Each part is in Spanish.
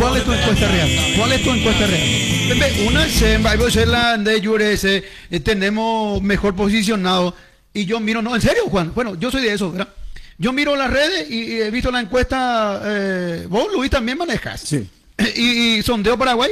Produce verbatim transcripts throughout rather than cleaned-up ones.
¿Cuál es tu encuesta real? ¿Cuál es tu encuesta real? Pepe, una es la de Yurese, tenemos mejor posicionado. Y yo miro, no, en serio, Juan. Bueno, yo soy de eso, ¿verdad? Yo miro las redes y, y he visto la encuesta. Eh, vos, Luis, también manejas. Sí. Y, y Sondeo Paraguay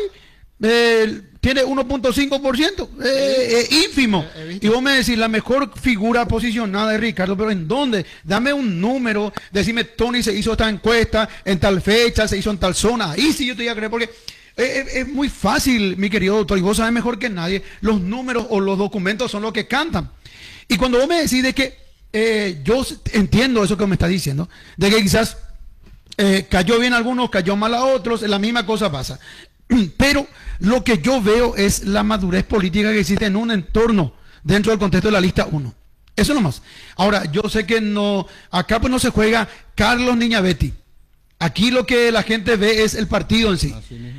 eh, tiene uno punto cinco por ciento. Eh, eh, ínfimo. Y vos me decís, la mejor figura posicionada de Ricardo, pero ¿en dónde? Dame un número. Decime, Tony se hizo esta encuesta en tal fecha, se hizo en tal zona. Ahí sí yo te voy a creer, porque es, es muy fácil, mi querido doctor, y vos sabés mejor que nadie, los números o los documentos son los que cantan. Y cuando vos me decís de que eh, yo entiendo eso que me está diciendo, de que quizás eh, cayó bien a algunos, cayó mal a otros, la misma cosa pasa. Pero lo que yo veo es la madurez política que existe en un entorno dentro del contexto de la lista uno. Eso nomás. Ahora, yo sé que no, acá pues no se juega Carlos Niñabetti. Aquí lo que la gente ve es el partido en sí.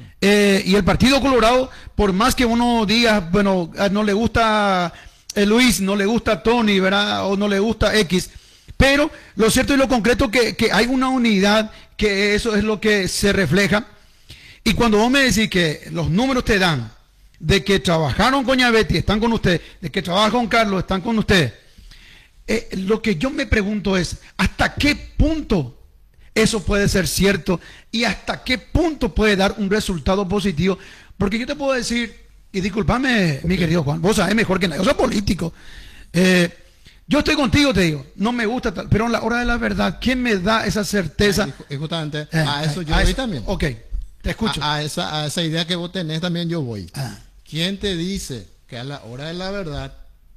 Eh, y el Partido Colorado, por más que uno diga, bueno, no le gusta eh, Luis, no le gusta Tony, ¿verdad? O no le gusta X. Pero lo cierto y lo concreto que, que hay una unidad, que eso es lo que se refleja. Y cuando vos me decís que los números te dan de que trabajaron con Niñabetti, están con usted, de que trabajan con Carlos, están con usted, eh, lo que yo me pregunto es, ¿hasta qué punto eso puede ser cierto y hasta qué punto puede dar un resultado positivo? Porque yo te puedo decir, y discúlpame, mi querido Juan, vos sabés mejor que nadie, yo soy político. Eh, yo estoy contigo, te digo, no me gusta tal, pero en la hora de la verdad, ¿quién me da esa certeza? Y justamente Eh, a eso yo a voy eso, también. Ok, te escucho. A, a, esa, a esa idea que vos tenés también yo voy. Ah. ¿Quién te dice que a la hora de la verdad,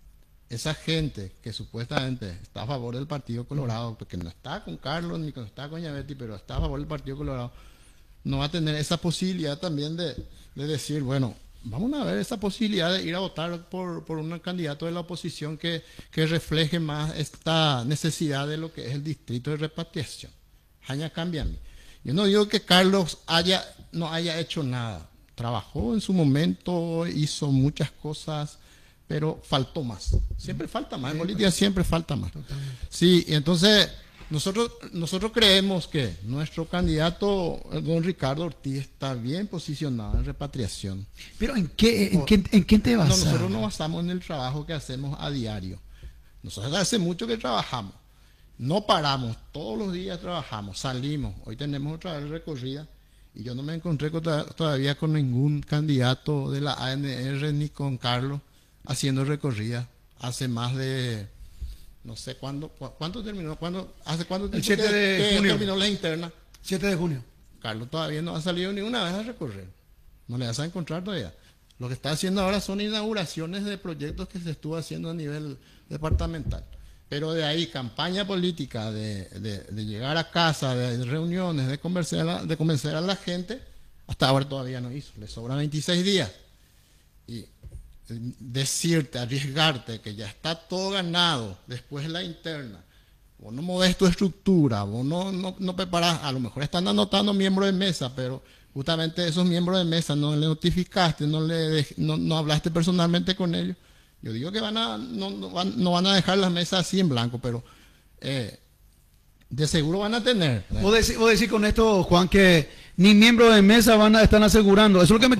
esa gente que supuestamente está a favor del Partido Colorado, porque no está con Carlos ni no está con Niñabetti, pero está a favor del Partido Colorado, no va a tener esa posibilidad también de, de decir, bueno, vamos a ver esa posibilidad de ir a votar por, por un candidato de la oposición que, que refleje más esta necesidad de lo que es el distrito de repatriación? Jaña cambia a mí. Yo no digo que Carlos haya, no haya hecho nada. Trabajó en su momento, hizo muchas cosas, pero faltó más. Siempre falta más. En política siempre falta más. Sí, y entonces nosotros, nosotros creemos que nuestro candidato, don Ricardo Ortiz, está bien posicionado en repatriación. Pero ¿en qué, en qué, en qué te basas? No, nosotros nos basamos en el trabajo que hacemos a diario. Nosotros hace mucho que trabajamos. No paramos, todos los días trabajamos, salimos. Hoy tenemos otra vez recorrida y yo no me encontré con, todavía con ningún candidato de la A N R ni con Carlos haciendo recorrida. Hace más de, no sé cuándo, ¿cuánto terminó? ¿Cuándo, ¿Hace cuánto tiempo El siete que, de que junio. terminó la interna? siete de junio. Carlos todavía no ha salido ni una vez a recorrer. No le vas a encontrar todavía. Lo que está haciendo ahora son inauguraciones de proyectos que se estuvo haciendo a nivel departamental. Pero de ahí, campaña política, de, de, de llegar a casa, de reuniones, de convencer, a la, de convencer a la gente, hasta ahora todavía no hizo. Le sobran veintiséis días. Y decirte, arriesgarte que ya está todo ganado después de la interna, vos no movés tu estructura, vos no, no, no preparás, a lo mejor están anotando miembros de mesa, pero justamente esos miembros de mesa no le notificaste, no, le, no, no hablaste personalmente con ellos. Yo digo que van a, no, no, van, no van a dejar las mesas así en blanco, pero eh, de seguro van a tener. Vos decís, vos decís con esto, Juan, que ni miembros de mesa van a estar asegurando. Eso es lo que me